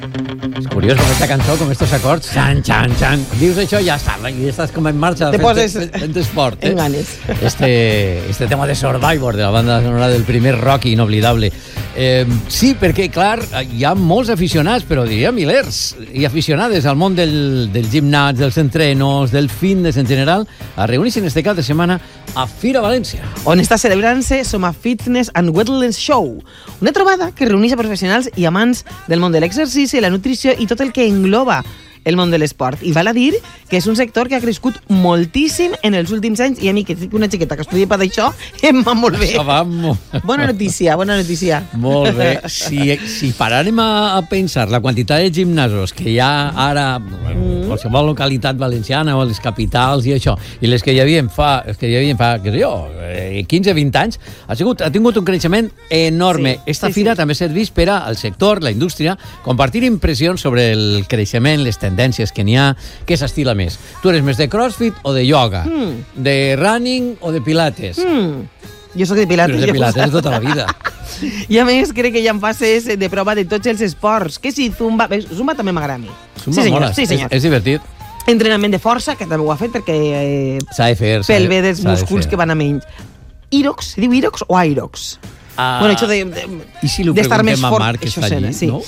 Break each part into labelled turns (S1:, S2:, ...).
S1: És curiós com aquesta cançó, com estos acords, xan, xan, xan. Dius això i ja està, i estàs com en marxa.
S2: Te poses
S1: fent esport.
S2: en ganes.
S1: Este tema de Survivor, de la banda sonora del primer Rocky inoblidable. Sí, perquè, clar, hi ha molts aficionats, però diria milers, i aficionades al món del gimnàs, dels entrenos, del fitness en general, a reunir-se en este cap de setmana a Fira València.
S2: On està celebrant-se Soma Fitness and Wellness Show, una trobada que reuneix a professionals i amants del món de l'exercici, la nutrició i tot el que engloba el món de l'esport. I val a dir que és un sector que ha crescut moltíssim en els últims anys i a mi, que estic una xiqueta que estudia per això, em va molt bé.
S1: Això va molt...
S2: Bona notícia, bona notícia.
S1: Molt bé. Si paràrem a pensar la quantitat de gimnasos que hi ha ara en qualsevol localitat valenciana o les capitals i això, i les que hi havia fa què sé jo, 15-20 anys, ha tingut un creixement enorme.
S2: Sí,
S1: Esta fira també ha servit per al sector, la indústria, compartir impressions sobre el creixement, les tendències que n'hi ha, què s'estila més. Tu eres més de crossfit o de yoga? De running o de pilates?
S2: Jo soc de pilates.
S1: Però de pilates tota la vida.
S2: I a més, crec que hi ha fases de prova de tots els esports. Que si zumba... Zumba també m'agrada a mi.
S1: Zumba mola, sí, senyor. És divertit.
S2: Entrenament de força, que també ho ha fet perquè...
S1: S'ha de fer.
S2: Pel bé dels músculs que van a menys. Irox, se diu Irox o Irox? Bueno, això de...
S1: I si li preguntem a Marc, que està allí, no?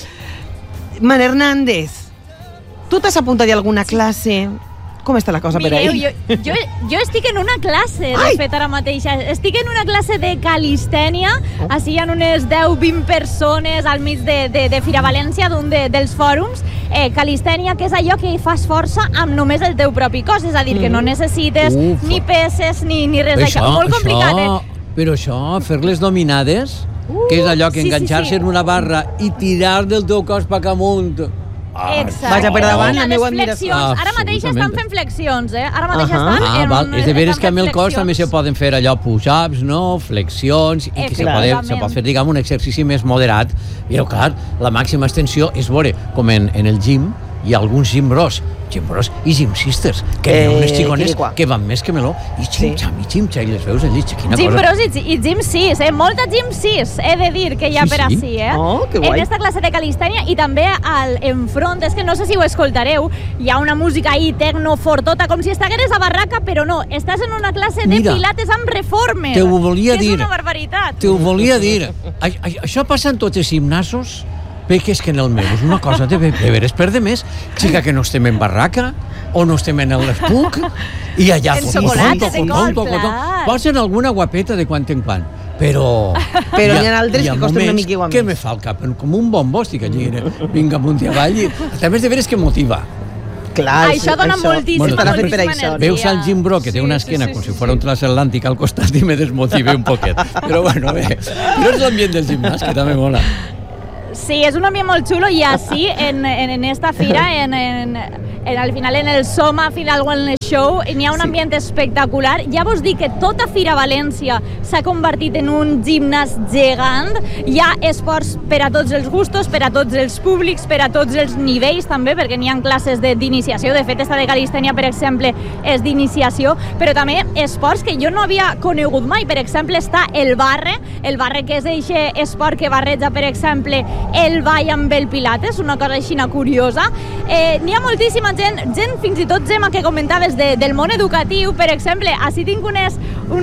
S2: Man Hernández, tu t'has apuntat a alguna classe? Com està la cosa per ahí?
S3: Jo estic en una classe, de fet, ara mateix. Estic en una classe de calistènia. Així hi ha unes 10-20 persones al mig de Fira València, d'un dels fòrums. Calistènia, que és allò que fas força amb només el teu propi cos. És a dir, que no necessites ni peses ni res d'això. Molt complicat,
S1: Però això, fer les dominades, que és allò que enganxar-se en una barra i tirar del teu cos per amunt...
S3: Exacte.
S2: Vaja per davant, la meva admiració.
S3: Ara mateix estan fent flexions, Ara mateix estan
S1: és de veres que amb el cos també se poden fer allò push-ups, no? Flexions, i que se pot fer, diguem, un exercici més moderat. Però, clar, la màxima extensió és veure com en el gym hi ha alguns gimbros i gymsisters, que hi ha unes xicones que van més que meló, i xim-xam, i les veus allí, quina cosa.
S3: Gimbros i gym 6, molta gym 6, he de dir que hi ha per així,
S2: Oh, que guai.
S3: En aquesta classe de calistènia, i també enfront, és que no sé si ho escoltareu, hi ha una música ahí, tecno, fortota, com si estigueres a barraca, però no, estàs en una classe de pilates amb reformer.
S1: Te ho volia dir.
S3: És una barbaritat.
S1: Te ho volia dir. Això passa en tots els gimnasos? Perquè és que en el meu és una cosa de veres per de més. Xica, que no estem en barraca o no estem en l'Espuc i allà
S3: en xocolata de col,
S1: posen alguna guapeta de quan en quan. Però
S2: n'hi ha altres que costen una mica igual més.
S1: Què me fa el cap? Com un bombó estic allí, vinga amunt i avall. També és de veres que motiva.
S2: Clar,
S3: això dona moltíssim.
S1: Veus al gimbro que té una esquena com si fos un transatlàntic al costat i me desmotive un poquet. Però bueno, bé. Però és l'ambient del gimnàs, que també mola.
S3: Sí, és un ambient molt xulo i així en esta fira, al final en el Soma Final Wellness Show, n'hi ha un ambient espectacular. Ja vos dic que tota Fira València s'ha convertit en un gimnàs gegant. Hi ha esports per a tots els gustos, per a tots els públics, per a tots els nivells també, perquè n'hi ha classes d'iniciació. De fet, esta de calistènia, per exemple, és d'iniciació, però també esports que jo no havia conegut mai. Per exemple, està el barre que és aquest esport que barreja, per exemple, el ball amb el pilates, una cosa així curiosa. N'hi ha moltíssima gent, fins i tot, Gemma, que comentaves del món educatiu. Per exemple, així tinc unes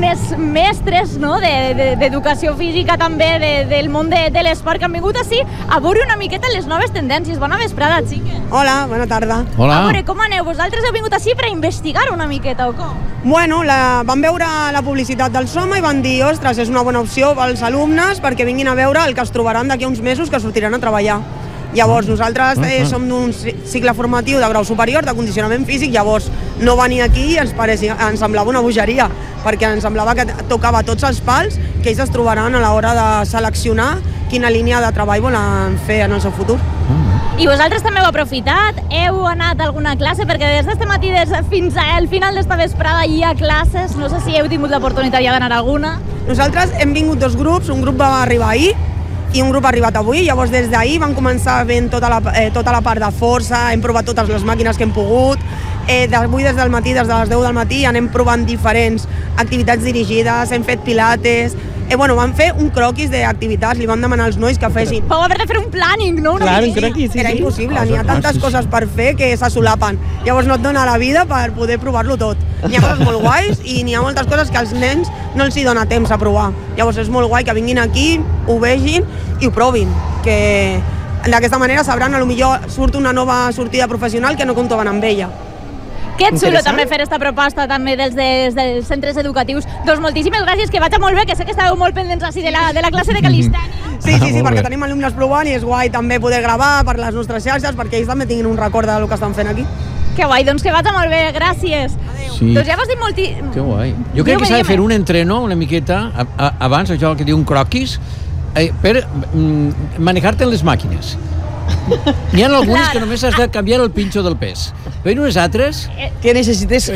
S3: mestres d'educació física també del món de l'esport que han vingut així a veure una miqueta les noves tendències. Bona vesprada, xiques.
S4: Hola, bona tarda.
S1: Hola.
S3: A veure, com aneu? Vosaltres heu vingut així per a investigar una miqueta o com?
S4: Bueno, vam veure la publicitat del Soma i van dir, ostres, és una bona opció pels alumnes perquè vinguin a veure el que es trobaran d'aquí a uns mesos que sortiran a treballar. Llavors, nosaltres som d'un cicle formatiu de grau superior, de condicionament físic, llavors no venir aquí ens semblava una bogeria, perquè ens semblava que tocava tots els pals que ells es trobaran a l'hora de seleccionar quina línia de treball volen fer en el seu futur.
S3: I vosaltres també heu aprofitat? Heu anat a alguna classe? Perquè des d'este matí fins al final d'esta vesprada hi ha classes. No sé si heu tingut l'oportunitat ja d'anar a alguna.
S4: Nosaltres hem vingut dos grups, un grup va arribar ahir i un grup ha arribat avui, llavors des d'ahir van començar fent tota la part de força, hem provat totes les màquines que hem pogut, avui des del matí, des de les 10 del matí, anem provant diferents activitats dirigides, hem fet pilates, Van fer un croquis d'activitats, li van demanar als nois que fessin.
S3: Vau haver de fer un planning, no?
S2: Clar, un croquis, sí.
S4: Era impossible, n'hi ha tantes coses per fer que s'assolapen. Llavors no et dona la vida per poder provar-lo tot. N'hi ha coses molt guais i n'hi ha moltes coses que als nens no els hi dona temps a provar. Llavors és molt guai que vinguin aquí, ho vegin i ho provin, que d'aquesta manera sabran, potser surt una nova sortida professional que no comptaven amb ella.
S3: Que xulo també fer aquesta proposta també dels centres educatius. Doncs moltíssimes gràcies, que vaig molt bé, que sé que estàveu molt pendents així de la classe de calistènia.
S4: Sí, perquè tenim alumnes provant i és guai també poder gravar per les nostres xarxes perquè ells també tinguin un record del que estan fent aquí.
S3: Que guai, doncs que vaig molt bé, gràcies.
S1: Sí.
S3: Doncs ja vos dic
S1: Que guai. Jo crec que s'ha de fer un entreno una miqueta abans, això que diu un croquis, per manejar-te en les màquines. N'hi ha algunes que només has de canviar el pinxo del pes. Però hi ha unes altres
S2: que necessites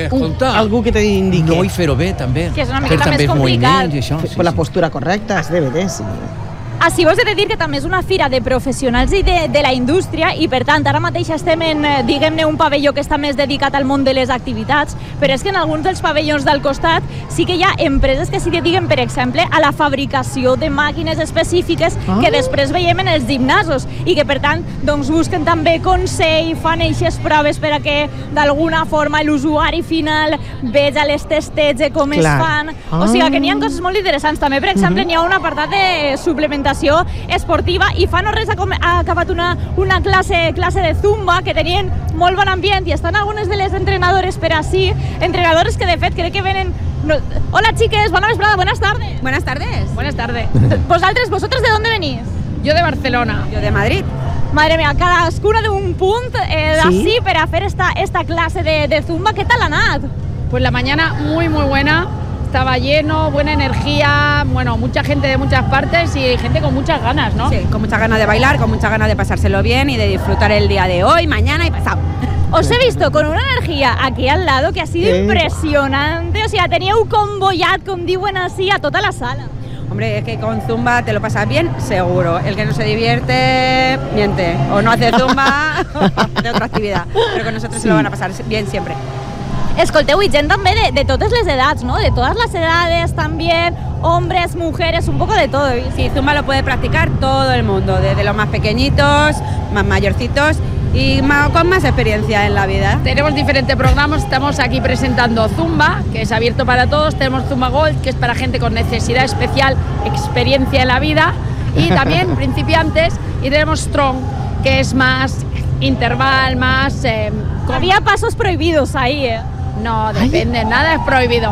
S2: algú que t'indiqui.
S1: No, i fer-ho bé, també.
S3: Que és una miqueta més complicat.
S2: Per la postura correcta, és DVD, sí.
S3: Així vos he de dir que també és una fira de professionals i de la indústria i, per tant, ara mateix estem en, diguem-ne, un pavelló que està més dedicat al món de les activitats, però és que en alguns dels pavellons del costat sí que hi ha empreses que s'hi dediquen, per exemple, a la fabricació de màquines específiques que després veiem en els gimnasos i que, per tant, doncs busquen també consell, fan eixes proves per a que, d'alguna forma, l'usuari final veja les testets de com es fan. O sigui, que n'hi ha coses molt interessants. També, per exemple, n'hi ha un apartat de suplementació esportiva i fa no res ha acabat una classe de zumba que tenien molt bon ambient i estan algunes de les entrenadores per així, entrenadores que de fet crec que venen... Hola chiques, bona vesprada, buenas tardes.
S5: Buenas tardes.
S3: Buenas tardes. ¿Vosotros de dónde venís?
S5: Yo de Barcelona. Yo de Madrid.
S3: Madre mía, cadascuna de un punt así per a fer esta clase de zumba. ¿Qué tal ha anat?
S5: Pues la mañana muy buena. Estaba lleno, buena energía, bueno, mucha gente de muchas partes y gente con muchas ganas, ¿no?
S6: Sí, con muchas ganas de bailar, con muchas ganas de pasárselo bien y de disfrutar el día de hoy, mañana y pasado.
S3: Os he visto con una energía aquí al lado que ha sido impresionante, o sea, teníeu convoyat, com diuen así, a tota la sala.
S6: Hombre, es que con zumba te lo pasas bien, seguro. El que no se divierte, miente. O no hace zumba, de otra actividad. Pero con nosotros se lo van a pasar bien siempre.
S3: Escolteu, i gent també de totes les edats, ¿no? De todas las edades también, hombres, mujeres, un poco de todo.
S6: Sí, zumba lo puede practicar todo el mundo, desde los más pequeñitos, más mayorcitos y con más experiencia en la vida.
S5: Tenemos diferentes programas, estamos aquí presentando Zumba, que es abierto para todos, tenemos Zumba Gold, que es para gente con necesidad especial, experiencia en la vida, y también principiantes, y tenemos Strong, que es más interval, más...
S3: Había pasos prohibidos ahí,
S5: No, depende, nada es prohibido.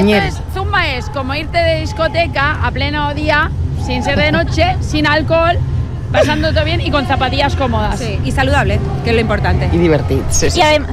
S5: Zumba es como irte de discoteca a pleno día, sin ser de noche, sin alcohol, pasándote bien y con zapatillas cómodas.
S6: Sí, y saludable, que es lo importante.
S2: Y divertido. Sí.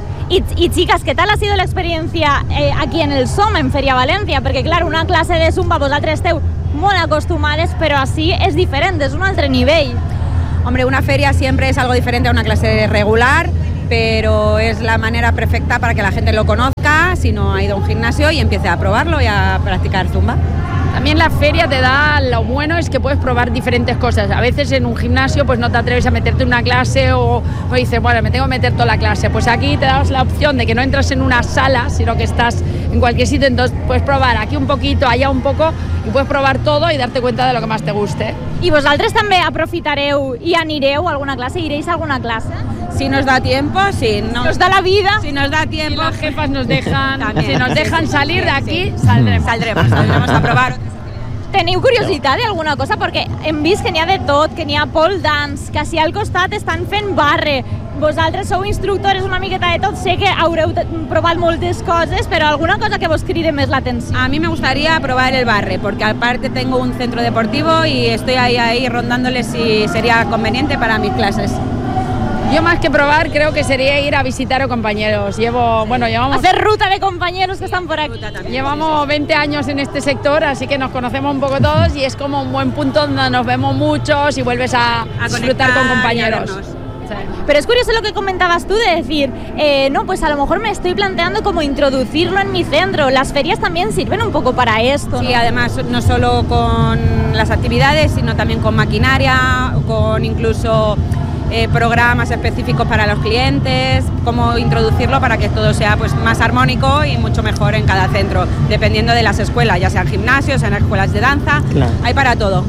S3: Y chicas, ¿qué tal ha sido la experiencia aquí en el Soma, en Feria Valencia? Porque claro, una clase de Zumba, vosaltres esteu molt acostumades, però així és diferent, és un altre nivell.
S6: Hombre, una feria siempre es algo diferente a una clase regular, pero es la manera perfecta para que la gente lo conozca, si no ha ido a un gimnasio, y empiece a probarlo y a practicar zumba.
S5: También la feria te da, lo bueno es que puedes probar diferentes cosas. A veces en un gimnasio pues no te atreves a meterte en una clase o dices, bueno, me tengo que meter toda la clase. Pues aquí te das la opción de que no entras en una sala, sino que estás en cualquier sitio, entonces puedes probar aquí un poquito, allá un poco, y puedes probar todo y darte cuenta de lo que más te guste.
S3: I vosaltres també aprofitareu i anireu a alguna clase, iréis a alguna clase?
S6: Si nos da tiempo, si no.
S3: Nos da la vida.
S6: Si nos da tiempo.
S5: Si las jefas nos dejan,
S6: También.
S5: si nos dejan salir de aquí,
S6: sí. Saldremos a probar.
S3: Teniu curiositat d'alguna cosa? Perquè hem vist que n'hi ha de tot, que n'hi ha pole dance, que si al costat estan fent barre. Vosaltres sou instructores una miqueta de tot, sé que haureu provat moltes coses, però alguna cosa que vos cride més l'atenció.
S6: A mí me gustaría probar el barre, porque aparte tengo un centro deportivo y estoy ahí rondándole si sería conveniente para mis clases.
S5: Yo más que probar creo que sería ir a visitar a compañeros. Llevamos...
S3: Hacer ruta de compañeros que están por aquí.
S5: Llevamos 20 años en este sector, así que nos conocemos un poco todos y es como un buen punto donde nos vemos muchos y vuelves a disfrutar con compañeros.
S3: Pero es curioso lo que comentabas tú de decir, no, pues a lo mejor me estoy planteando como introducirlo en mi centro. Las ferias también sirven un poco para esto, ¿no?
S6: Sí, además no solo con las actividades, sino también con maquinaria, con incluso programas específicos para los clientes, cómo introducirlo para que todo sea pues más armónico y mucho mejor en cada centro, dependiendo de las escuelas, ya sean gimnasios, sean escuelas de danza, hay para todo.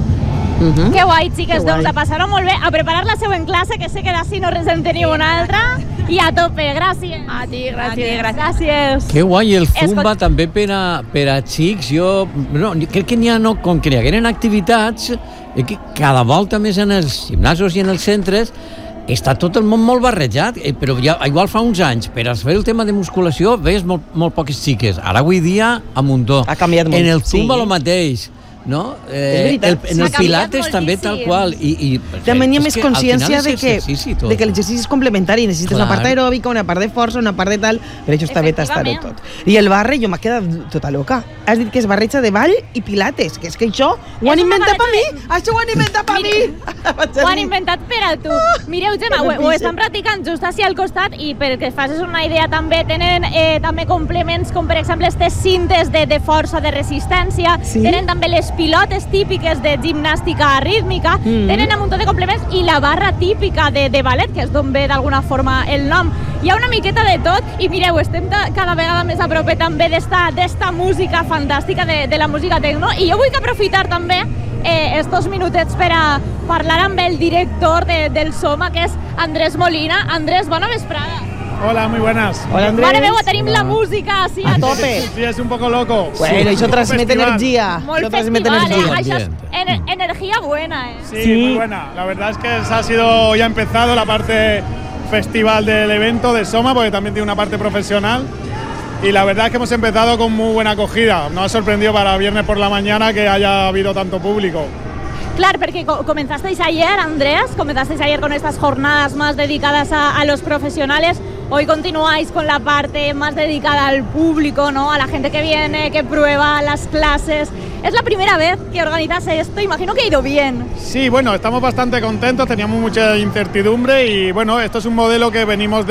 S3: Que guai, xiques, doncs a passar-ho molt bé, a preparar la següent classe, que sé que d'ací no res en teniu una altra, i a tope, gràcies.
S6: A ti, gràcies.
S1: Que guai, el Zumba també per a xics. Jo crec que n'hi ha, com que n'hi hagueren activitats, que cada volta més en els gimnasos i en els centres està tot el món molt barrejat, però ja, igual fa uns anys, per a fer el tema de musculació veies molt poques xiques. Ara avui dia a muntó.
S2: Ha canviat molt.
S1: En el Zumba el mateix. No? En el Pilates també tal qual
S2: també hi ha més consciència de que l'exercici és complementari, necessites una part aeròbica, una part de força, una part de tal, per això està bé tastar-ho tot. I el barre, jo m'ha quedat tota loca, has dit que és barreja de ball i Pilates, que és que això ho han inventat per mi, això ho han inventat per mi,
S3: ho han inventat per a tu. Mireu, Gemma, ho estan practicant just així al costat i perquè facis una idea també tenen també complements com per exemple aquestes cintes de força, de resistència, tenen també les pilotes típiques de gimnàstica rítmica, tenen un munt de complements i la barra típica de ballet, que és d'on ve d'alguna forma el nom. Hi ha una miqueta de tot i mireu, estem cada vegada més a prop també d'esta música fantàstica, de la música tecno, i jo vull aprofitar també estos minutets per a parlar amb el director del Soma, que és Andrés Molina. Andrés, bona vesprada.
S7: Hola, muy buenas.
S2: Hola, Andrés.
S3: Mare meva, tenim la música así
S2: a tope.
S7: Sí, es un poco loco.
S2: Bueno, eso transmite energía.
S3: Molt festival, això és energía buena,
S7: Sí, muy buena. La verdad es que ha sido ya empezado la parte festival del evento de Soma, porque también tiene una parte profesional. Y la verdad es que hemos empezado con muy buena acogida. Nos ha sorprendido para viernes por la mañana que haya habido tanto público.
S3: Claro, porque comenzasteis ayer, Andrés, comenzasteis ayer con estas jornadas más dedicadas a los profesionales. Hoy continuáis con la parte más dedicada al público, ¿no? A la gente que viene, que prueba las clases. Es la primera vez que organizas esto, imagino que ha ido bien.
S7: Sí, bueno, estamos bastante contentos, teníamos mucha incertidumbre y bueno, esto es un modelo que venimos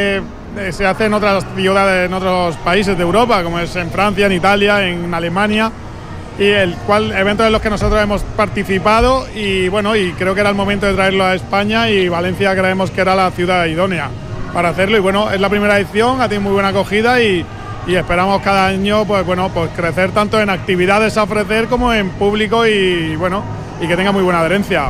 S7: se hace en otras ciudades, en otros países de Europa, como es en Francia, en Italia, en Alemania, y eventos en los que nosotros hemos participado y bueno, y creo que era el momento de traerlo a España y Valencia creemos que era la ciudad idónea para hacerlo y bueno, es la primera edición, ha tenido muy buena acogida y esperamos cada año pues crecer tanto en actividades a ofrecer como en público y bueno, y que tenga muy buena adherencia.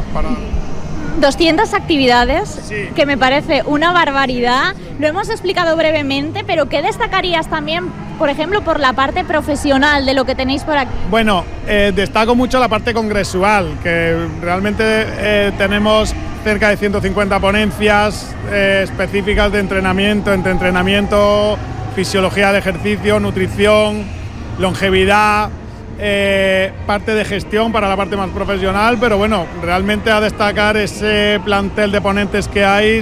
S3: 200 actividades,
S7: sí,
S3: que me parece una barbaridad. Lo hemos explicado brevemente, pero ¿qué destacarías también, por ejemplo, por la parte profesional de lo que tenéis por aquí?
S7: Bueno, destaco mucho la parte congresual, que realmente tenemos cerca de 150 ponencias específicas de entrenamiento, entre entrenamiento, fisiología del ejercicio, nutrición, longevidad, parte de gestión para la parte más profesional, pero bueno, realmente a destacar ese plantel de ponentes que hay.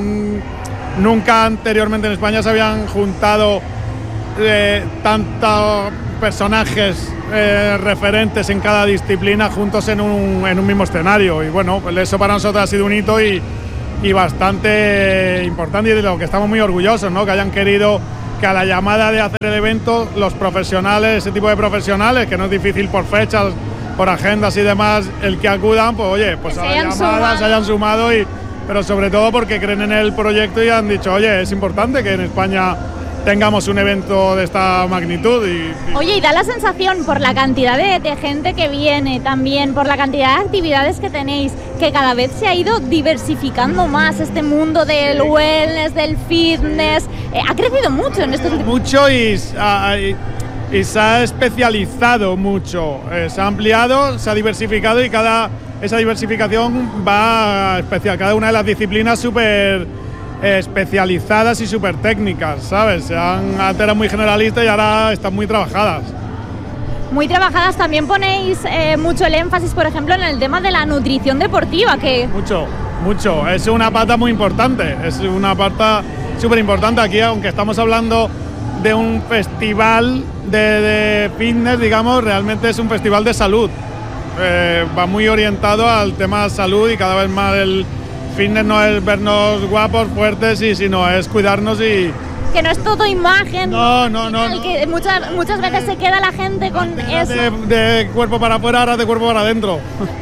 S7: Nunca anteriormente en España se habían juntado tantos personajes referentes en cada disciplina juntos en un mismo escenario y bueno, pues eso para nosotros ha sido un hito y bastante importante y de lo que estamos muy orgullosos, ¿no? Que hayan querido que a la llamada de hacer el evento los profesionales, ese tipo de profesionales, que no es difícil por fechas, por agendas y demás, el que acudan, pues oye, pues a la llamada se hayan sumado pero sobre todo porque creen en el proyecto y han dicho, oye, es importante que en España tengamos un evento de esta magnitud.
S3: Oye, y da la sensación, por la cantidad de gente que viene también, por la cantidad de actividades que tenéis, que cada vez se ha ido diversificando más este mundo del wellness, del fitness. Ha crecido mucho en estos últimos años.
S7: Mucho y se ha especializado mucho. Se ha ampliado, se ha diversificado y esa diversificación va especial. Cada una de las disciplinas súper especializadas y súper técnicas, ¿sabes? Antes eran muy generalistas y ahora están muy trabajadas.
S3: Muy trabajadas. También ponéis mucho el énfasis, por ejemplo, en el tema de la nutrición deportiva, que...
S7: Mucho. Es una pata muy importante. Es una pata súper importante aquí, aunque estamos hablando de un festival de fitness, digamos, realmente es un festival de salud. Va muy orientado al tema salud y cada vez más el fitness no es vernos guapos, fuertes, sino es cuidarnos y...
S3: Que no es todo imagen.
S7: No.
S3: Que muchas veces se queda la gente con eso.
S7: De cuerpo para afuera, ahora de cuerpo para adentro.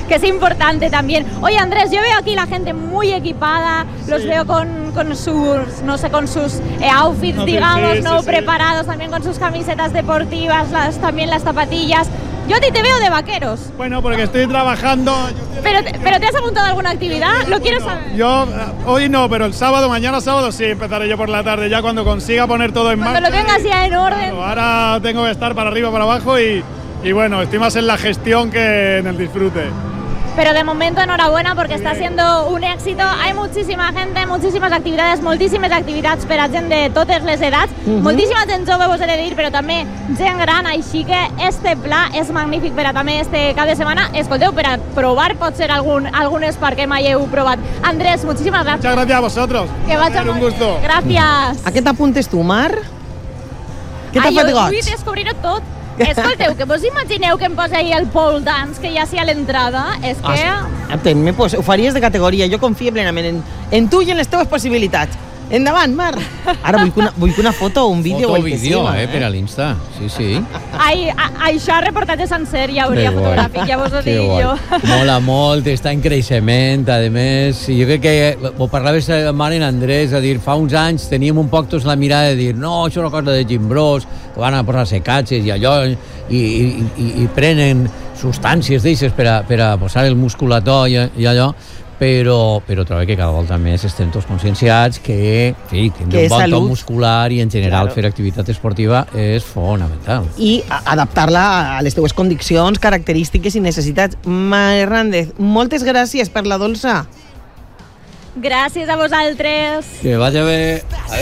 S3: que es importante también. Oye, Andrés, yo veo aquí la gente muy equipada, los veo con sus, no sé, con sus outfits, digamos, preparados, también con sus camisetas deportivas, también las zapatillas. Yo a ti te veo de vaqueros.
S7: Bueno, porque estoy trabajando.
S3: ¿Pero te has apuntado a alguna actividad? Lo quiero saber.
S7: Yo hoy no, pero el sábado, mañana sábado sí, empezaré yo por la tarde, ya cuando consiga poner todo en marcha.
S3: Cuando lo tengas ya en orden.
S7: Claro, ahora tengo que estar para arriba, para abajo y bueno, estoy más en la gestión que en el disfrute.
S3: Pero de momento enhorabuena porque està siendo un éxito. Hay muchísima gente, muchísimas actividades, moltíssimes activitats per a gent de totes les edats, moltíssima gent jove, vos he de dir, però també gent gran, així que este pla és magnífic per a també este cap de setmana. Escolteu, per a provar potser algun esport que mai heu provat. Andrés, muchísimas gracias.
S7: Muchas gracias a vosotros.
S3: Que vagi
S7: un gusto.
S3: Gràcies.
S2: A què t'apuntes tu, Mar? Què t'ha fet goig?
S3: Vull descobrir-ho tot. Escolteu, que vos imagineu que em posa ahí el pole dance que hi ha a l'entrada? És que...
S2: Atén-me, pues, ho faries de categoria. Jo confio plenament en tu i en les teves possibilitats. Endavant, Mar. Ara vull que una foto o un vídeo.
S1: Foto o vídeo, per a l'Insta. Sí.
S3: Això, reportatge sencer, hi hauria fotogràfic, ja vos ho dic jo.
S1: Mola molt, està en creixement, a més. Jo crec que ho parlaves amb en Andrés, a dir, fa uns anys teníem un poc tots la mirada de dir, no, això és una cosa de gimbros, que van a posar-se catxes i allò, i prenen substàncies d'eixes per a posar el musculator i allò, però trobo que cada volta més estem tots conscienciats que tindre un bon to muscular i en general fer activitat esportiva és fonamental.
S2: I adaptar-la a les teves condicions, característiques i necessitats. Mar Hernández, moltes gràcies per la dolça.
S3: Gràcies a vosaltres.
S1: Que vagi bé.